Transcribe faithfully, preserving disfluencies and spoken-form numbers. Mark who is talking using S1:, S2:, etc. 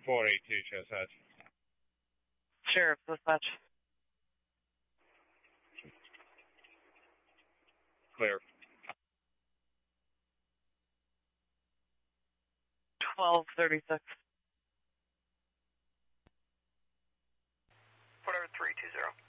S1: four eight two, shows that.
S2: Sheriff, dispatch.
S1: Clear.
S2: twelve thirty-six.
S3: Whatever, three two zero.